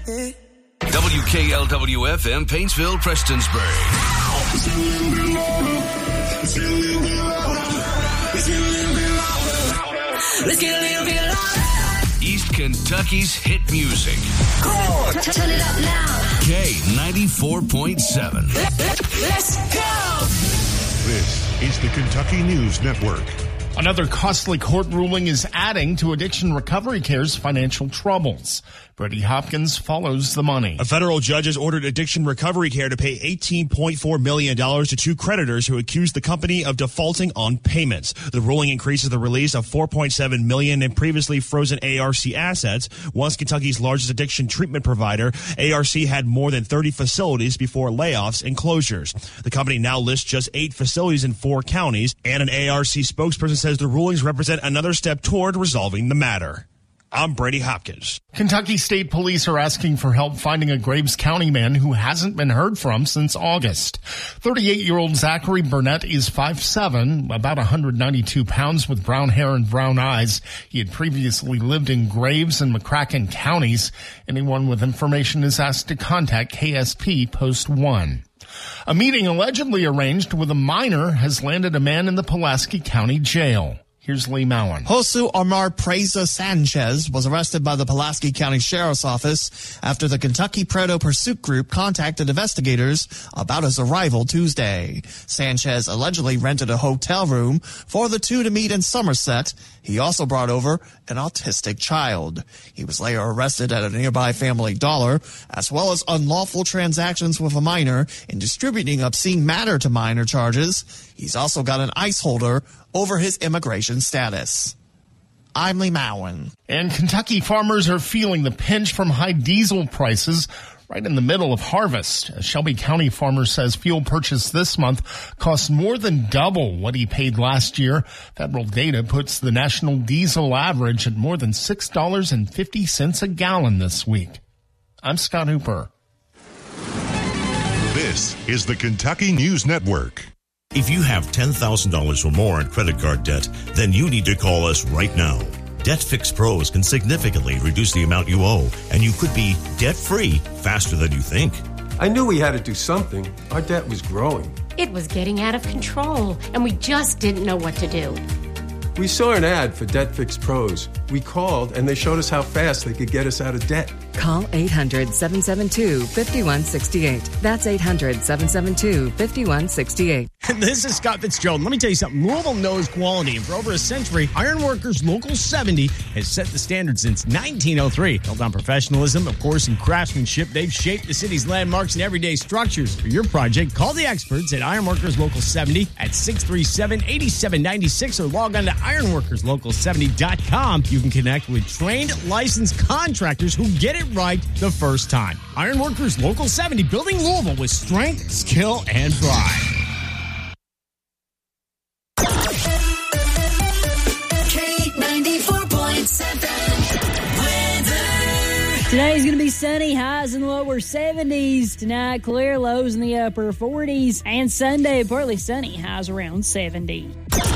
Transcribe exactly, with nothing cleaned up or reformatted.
W K L W F M, Paintsville, Prestonsburg. Let's get a little bit louder. East Kentucky's hit music. Cool. Turn it up now. K ninety-four point seven. Let's go. This is the Kentucky News Network. Another costly court ruling is adding to Addiction Recovery Care's financial troubles. Brady Hopkins follows the money. A federal judge has ordered Addiction Recovery Care to pay eighteen point four million dollars to two creditors who accused the company of defaulting on payments. The ruling increases the release of four point seven million dollars in previously frozen A R C assets. Once Kentucky's largest addiction treatment provider, A R C had more than thirty facilities before layoffs and closures. The company now lists just eight facilities in four counties, and an A R C spokesperson says the rulings represent another step toward resolving the matter. I'm Brady Hopkins. Kentucky State Police are asking for help finding a Graves County man who hasn't been heard from since August. thirty-eight-year-old Zachary Burnett is five foot seven, about one hundred ninety-two pounds, with brown hair and brown eyes. He had previously lived in Graves and McCracken counties. Anyone with information is asked to contact K S P Post one. A meeting allegedly arranged with a minor has landed a man in the Pulaski County Jail. Here's Lee Mowen. Josu Omar Preza Sanchez was arrested by the Pulaski County Sheriff's Office after the Kentucky Predo Pursuit Group contacted investigators about his arrival Tuesday. Sanchez allegedly rented a hotel room for the two to meet in Somerset. He also brought over an autistic child. He was later arrested at a nearby Family Dollar, as well as unlawful transactions with a minor and distributing obscene matter to minor charges. He's also got an ICE holder over his immigration status. I'm Lee Mowen. And Kentucky farmers are feeling the pinch from high diesel prices right in the middle of harvest. A Shelby County farmer says fuel purchased this month costs more than double what he paid last year. Federal data puts the national diesel average at more than six dollars and fifty cents a gallon this week. I'm Scott Hooper. This is the Kentucky News Network. If you have ten thousand dollars or more in credit card debt, then you need to call us right now. Debt Fix Pros can significantly reduce the amount you owe, and you could be debt-free faster than you think. I knew we had to do something. Our debt was growing. It was getting out of control, and we just didn't know what to do. We saw an ad for Debt Fix Pros. We called, and they showed us how fast they could get us out of debt. Call eight hundred, seven seven two, five one six eight. That's eight hundred, seven seven two, five one six eight. This is Scott Fitzgerald. Let me tell you something. Louisville knows quality, and for over a century, Ironworkers Local seventy has set the standard since nineteen oh three. Built on professionalism, of course, and craftsmanship, they've shaped the city's landmarks and everyday structures. For your project, call the experts at Ironworkers Local seventy at six three seven, eight seven nine six or log on to ironworkers local seventy dot com. You can connect with trained, licensed contractors who get it right the first time. Ironworkers Local seventy, building Louisville with strength, skill, and pride. Today's going to be sunny, highs in the lower seventies. Tonight, clear, lows in the upper forties. And Sunday, partly sunny, highs around seventy.